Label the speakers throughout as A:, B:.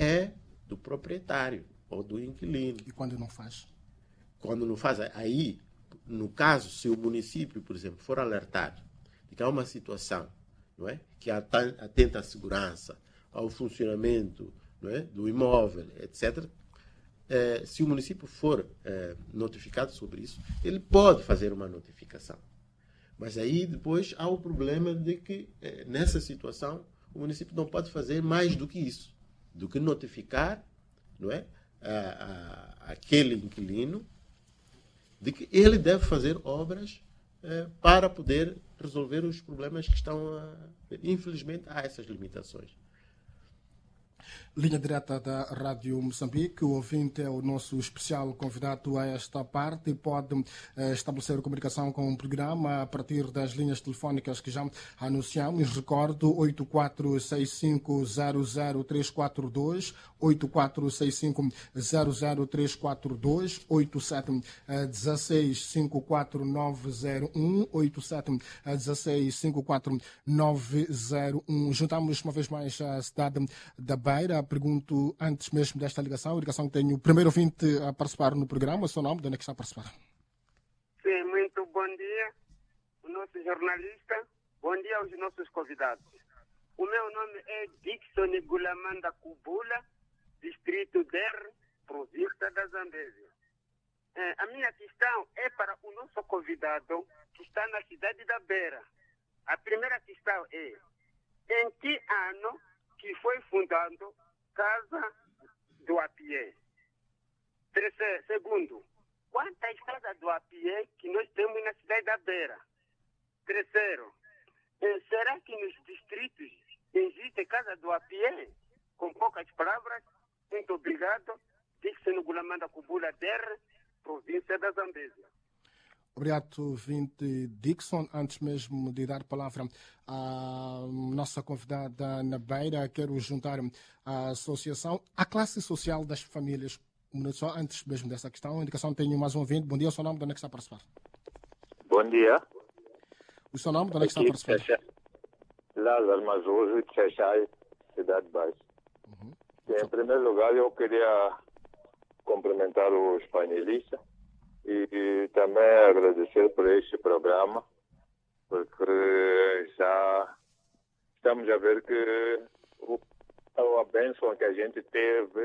A: é do proprietário ou do inquilino.
B: E quando não faz?
A: Quando não faz, aí, no caso, se o município, por exemplo, for alertado de que há uma situação, não é, que atenta à segurança, ao funcionamento, não é, do imóvel, etc., se o município for notificado sobre isso, ele pode fazer uma notificação. Mas aí depois há o problema de que, nessa situação, o município não pode fazer mais do que isso, do que notificar, não é, aquele inquilino de que ele deve fazer obras para poder resolver os problemas que estão... Infelizmente, há essas limitações.
B: Linha direta da Rádio Moçambique. O ouvinte é o nosso especial convidado a esta parte e pode estabelecer comunicação com o programa a partir das linhas telefónicas que já anunciamos. Recordo 8465000342, 8465000342, 87165491, 87165491. Juntamos uma vez mais a cidade da Beira. Pergunto antes mesmo desta ligação, a ligação que tenho o primeiro ouvinte a participar no programa, o seu nome, de onde é que está a participar?
C: Sim, muito bom dia, o nosso jornalista, bom dia aos nossos convidados. O meu nome é Dixon Gulamanda Kubula, distrito Der, província da Zambésia. A minha questão é para o nosso convidado que está na cidade da Beira. A primeira questão é, em que ano que foi fundado Casa do Apié? Segundo, quantas casas do Apié que nós temos na cidade da Beira? Terceiro, será que nos distritos existe Casa do Apié? Com poucas palavras, muito obrigado. Dixon Gulamanda Kubula Der, província da Zambésia.
B: Obrigado, ouvinte Dixon. Antes mesmo de dar palavra à nossa convidada na Beira, quero juntar a associação, a classe social das famílias. Só antes mesmo dessa questão, a indicação tenho mais um ouvinte. Bom dia, o seu nome, de onde é que está a participar?
D: Bom dia.
B: O seu nome, de onde é que está a participar?
D: Lázaro Mazurro, de Xaxai, Cidade Baixa. Em primeiro lugar, eu queria cumprimentar os painelistas e também agradecer por este programa, porque já estamos a ver que a bênção que a gente teve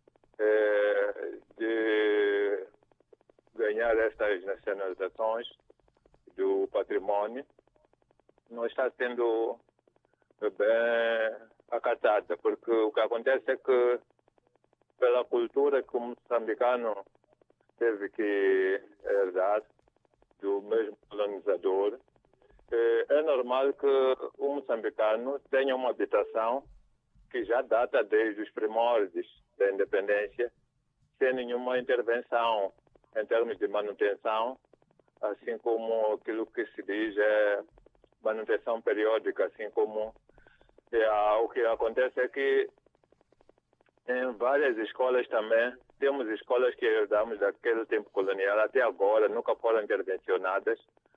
D: de ganhar estas nacionalizações do patrimônio não está sendo bem acatada, porque o que acontece é que, pela cultura que o moçambicano teve que herdar do mesmo colonizador, é normal que o moçambicano tenha uma habitação que já data desde os primórdios da independência, sem nenhuma intervenção em termos de manutenção, assim como aquilo que se diz é manutenção periódica, assim como o que acontece é que em várias escolas também, temos escolas que herdamos daquele tempo colonial até agora, nunca foram intervencionadas.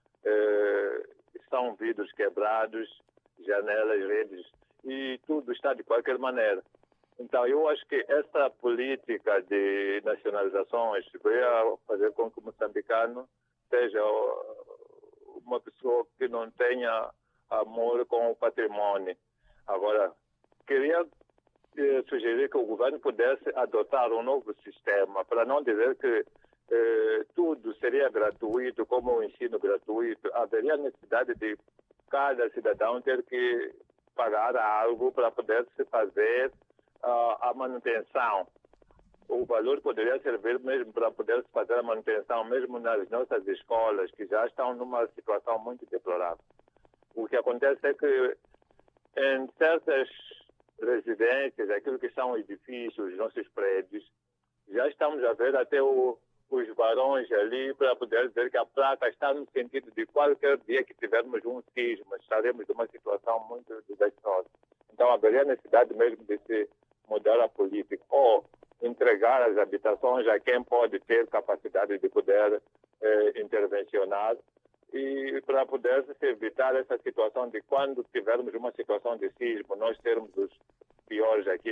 D: São vidros quebrados, janelas, redes, e tudo está de qualquer maneira. Então, eu acho que essa política de nacionalizações vai fazer com que o moçambicano seja uma pessoa que não tenha amor com o patrimônio. Agora, queria sugerir que o governo pudesse adotar um novo sistema, para não dizer que tudo seria gratuito, como o ensino gratuito. Haveria necessidade de cada cidadão ter que pagar algo para poder se fazer a manutenção. O valor poderia servir mesmo para poder se fazer a manutenção, mesmo nas nossas escolas, que já estão numa situação muito deplorável. O que acontece é que em certas residências, aquilo que são edifícios, os nossos prédios, já estamos a ver até os varões ali para poder dizer que a placa está no sentido de qualquer dia que tivermos um sismo, estaremos numa situação muito desastrosa. Então haveria necessidade mesmo de se mudar a política ou entregar as habitações a quem pode ter capacidade de poder intervencionar, e para poder se evitar essa situação de quando tivermos uma situação de sismo, nós termos os piores aqui